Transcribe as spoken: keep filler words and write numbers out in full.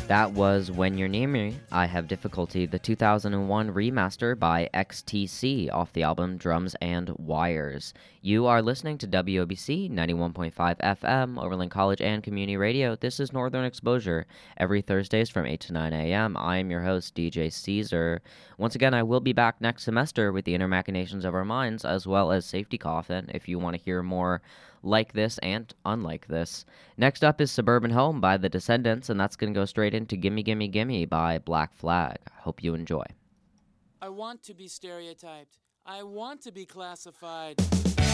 That was When You're Near Me, I Have Difficulty, the two thousand one remaster by X T C off the album Drums and Wires. You are listening to W O B C ninety-one point five F M, Overland College and Community Radio. This is Northern Exposure, every Thursdays from eight to nine a.m. I am your host, D J Caesar. Once again, I will be back next semester with the Inner Machinations of Our Minds, as well as Safety Coffin, if you want to hear more like this and unlike this. Next up is Suburban Home by The Descendants, and that's going to go straight into Gimme Gimme Gimme by Black Flag. Hope you enjoy. I want to be stereotyped. I want to be classified.